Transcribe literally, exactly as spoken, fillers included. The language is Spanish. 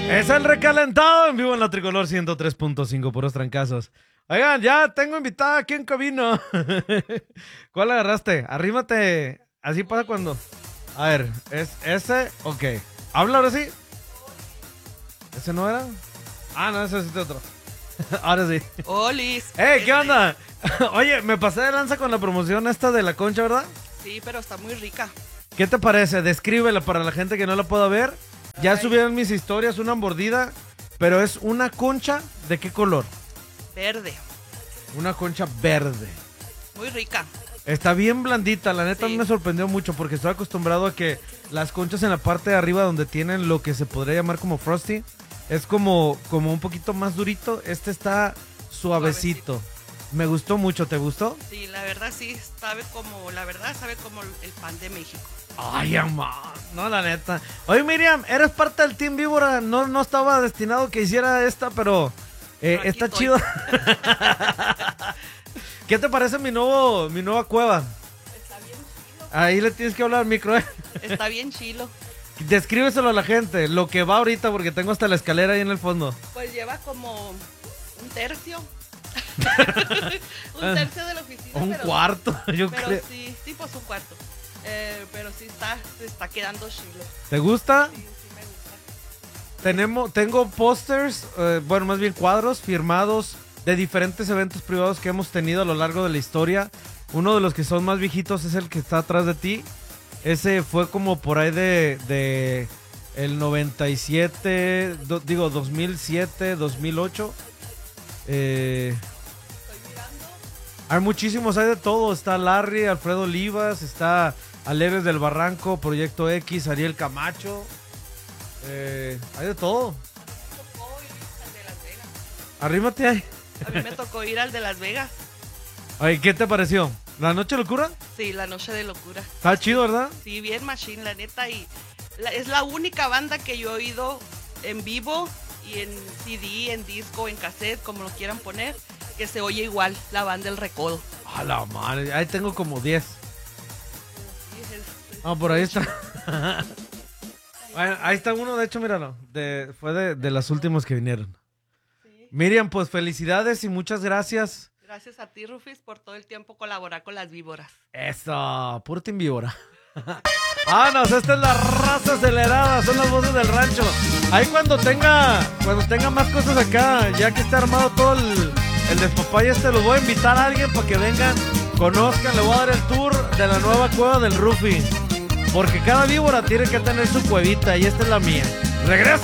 Es el recalentado en vivo en la Tricolor ciento tres punto cinco, puros trancazos. Oigan, ya tengo invitada aquí en cabina. ¿Cuál agarraste? Arrímate. Así pasa cuando... A ver, ¿es ese? Ok. ¿Habla ahora sí? ¿Ese no era? Ah, no, ese es este otro. Ahora sí. ¡Olis! ¡Ey, qué onda! Oye, me pasé de lanza con la promoción esta de la concha, ¿verdad? Sí, pero está muy rica. ¿Qué te parece? Descríbela para la gente que no la pueda ver. Ya subieron mis historias una mordida, pero es una concha, ¿de qué color? Verde. Una concha verde. Muy rica. Está bien blandita, la neta Sí. me sorprendió mucho porque estoy acostumbrado a que las conchas en la parte de arriba donde tienen lo que se podría llamar como frosty, es como, como un poquito más durito. Este está suavecito. Suavecito. Me gustó mucho, ¿te gustó? Sí, la verdad sí, sabe como, la verdad sabe como el pan de México. Ay, amá, no, la neta. Oye, Miriam, eres parte del Team Víbora. No, no estaba destinado que hiciera esta, pero eh, Pero aquí está estoy. chido. ¿Qué te parece mi nuevo, mi nueva cueva? Está bien chilo. Ahí le tienes que hablar al micro, ¿eh? Está bien chilo. Descríbeselo a la gente, lo que va ahorita, porque tengo hasta la escalera ahí en el fondo. Pues lleva como un tercio. un tercio de la oficina. Un pero, cuarto, yo Pero creo. sí, sí, pues un cuarto. Eh, pero sí está, se está quedando chilo. ¿Te gusta? Sí, sí me gusta. Tenemos, tengo pósters, eh, bueno, más bien cuadros firmados de diferentes eventos privados que hemos tenido a lo largo de la historia. Uno de los que son más viejitos es el que está atrás de ti. Ese fue como por ahí de, de el noventa y siete, do- digo dos mil siete, dos mil ocho. Eh, Estoy mirando. hay muchísimos, hay de todo. Está Larry, Alfredo Olivas, está Alegres del Barranco, Proyecto X, Ariel Camacho. Eh, hay de todo. Tocó ir al de Las Vegas. Arrímate ahí. A mí me tocó ir al de Las Vegas. Oye, ¿qué te pareció? ¿La Noche de Locura? Sí, la noche de locura. Está chido, ¿verdad? Sí, bien machine, la neta. Y la- es la única banda que yo he oído en vivo y en C D, en disco, en cassette, como lo quieran poner, que se oye igual, la banda El Recodo. A la madre, ahí tengo como diez. Sí, es- es- Ah, por ahí está. Bueno, ahí está uno, de hecho, míralo. De, fue de, de las últimas que vinieron. sí. Miriam, pues felicidades y muchas gracias. Gracias a ti, Rufis, por todo el tiempo colaborar con las víboras. Eso, puro Team Víbora. Vámonos, esta es la raza acelerada, son las voces del rancho. Ahí cuando tenga, cuando tenga más cosas acá, ya que está armado todo el, el despapalle este, los voy a invitar a alguien para que vengan, conozcan, le voy a dar el tour de la nueva cueva del Rufi. Porque cada víbora tiene que tener su cuevita y esta es la mía. ¡Regreso!